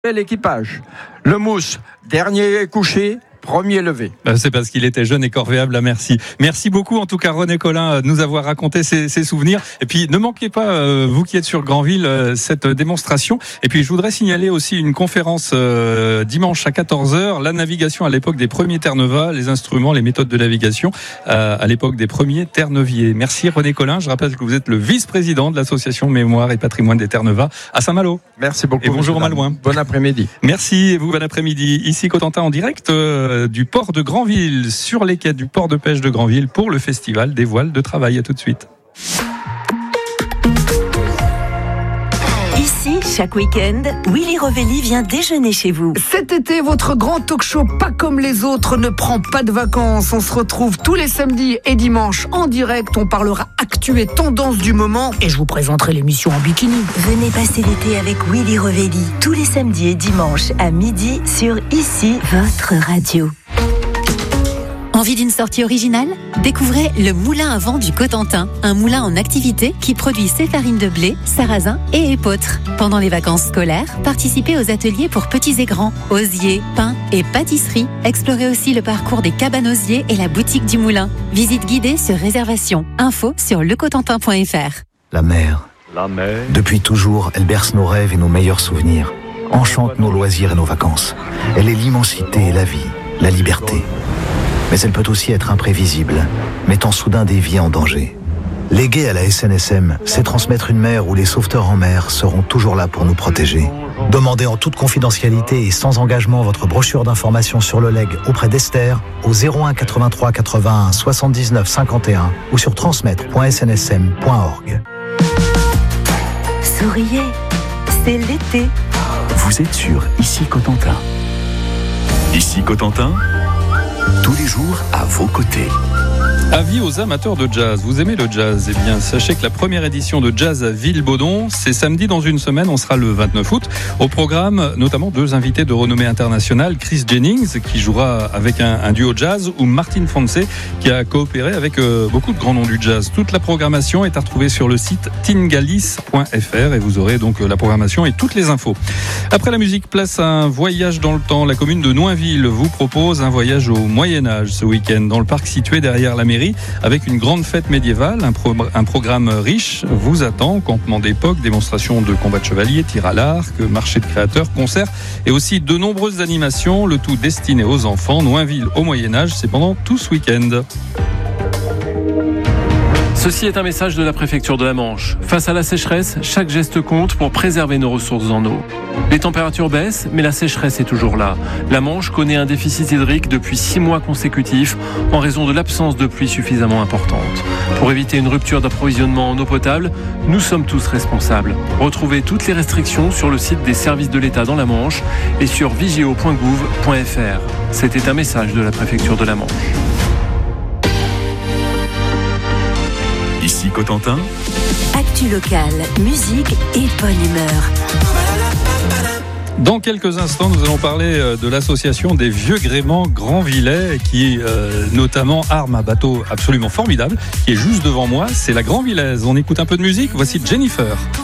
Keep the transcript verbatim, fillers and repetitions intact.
L'équipage. Le mousse, dernier couché, premier levé. C'est parce qu'il était jeune et corvéable, là, merci. Merci beaucoup, en tout cas, René Collin, de nous avoir raconté ses, ses souvenirs. Et puis, ne manquez pas, euh, vous qui êtes sur Granville, euh, cette démonstration. Et puis, je voudrais signaler aussi une conférence euh, dimanche à quatorze heures, la navigation à l'époque des premiers Terre-Neuva, les instruments, les méthodes de navigation euh, à l'époque des premiers Terre-Neuviers. Merci, René Collin. Je rappelle que vous êtes le vice-président de l'association Mémoire et Patrimoine des Terre-Neuva à Saint-Malo. Merci beaucoup. Et bonjour, Malouin. Bon après-midi. Merci, et vous, bon après-midi. Ici, Cotentin, en direct euh, du port de Granville, sur les quais du port de pêche de Granville pour le festival des voiles de travail. À tout de suite. Ici, chaque week-end, Willy Rovelli vient déjeuner chez vous. Cet été, votre grand talk show pas comme les autres ne prend pas de vacances. On se retrouve tous les samedis et dimanches en direct. On parlera actu et tendance du moment et je vous présenterai l'émission en bikini. Venez passer l'été avec Willy Rovelli tous les samedis et dimanches à midi sur Ici, votre radio. Envie d'une sortie originale ? Découvrez le moulin à vent du Cotentin, un moulin en activité qui produit ses farines de blé, sarrasin et épeautre. Pendant les vacances scolaires, participez aux ateliers pour petits et grands, osiers, pain et pâtisserie. Explorez aussi le parcours des cabanes osiers et la boutique du moulin. Visite guidée sur réservation. Info sur lecotentin point f r. La mer. La mer. Depuis toujours, elle berce nos rêves et nos meilleurs souvenirs. Enchante nos loisirs et nos vacances. Elle est l'immensité et la vie, la liberté. Mais elle peut aussi être imprévisible, mettant soudain des vies en danger. Léguer à la S N S M, c'est transmettre une mer où les sauveteurs en mer seront toujours là pour nous protéger. Demandez en toute confidentialité et sans engagement votre brochure d'information sur le legs auprès d'Esther au zéro un quatre-vingt-trois quatre-vingt-un soixante-dix-neuf cinquante et un ou sur transmettre point s n s m point org. Souriez, c'est l'été. Vous êtes sur Ici Cotentin. Ici Cotentin, tous les jours à vos côtés. Avis aux amateurs de jazz. Vous aimez le jazz ? Eh bien, sachez que la première édition de Jazz à Villebaudon, c'est samedi dans une semaine. On sera le vingt-neuf août. Au programme, notamment deux invités de renommée internationale. Chris Jennings, qui jouera avec un, un duo jazz, ou Martin Fonse, qui a coopéré avec euh, beaucoup de grands noms du jazz. Toute la programmation est à retrouver sur le site tingalis point f r et vous aurez donc la programmation et toutes les infos. Après la musique, place à un voyage dans le temps. La commune de Noinville vous propose un voyage au Moyen-Âge ce week-end dans le parc situé derrière la mairie, avec une grande fête médiévale. Un, pro- un programme riche vous attend, campement d'époque, démonstration de combat de chevalier, tir à l'arc, marché de créateurs, concerts et aussi de nombreuses animations, le tout destiné aux enfants. Noinville au Moyen-Âge, c'est pendant tout ce week-end. Ceci est un message de la préfecture de la Manche. Face à la sécheresse, chaque geste compte pour préserver nos ressources en eau. Les températures baissent, mais la sécheresse est toujours là. La Manche connaît un déficit hydrique depuis six mois consécutifs en raison de l'absence de pluie suffisamment importante. Pour éviter une rupture d'approvisionnement en eau potable, nous sommes tous responsables. Retrouvez toutes les restrictions sur le site des services de l'État dans la Manche et sur vigeo point gouv point f r. C'était un message de la préfecture de la Manche. Ici Cotentin, Actu locale, musique et bonne humeur. Dans quelques instants, nous allons parler de l'association des vieux gréments Grandvillais qui, euh, notamment, arme un bateau absolument formidable qui est juste devant moi. C'est la Grandvillaise. On écoute un peu de musique. Voici Jennifer.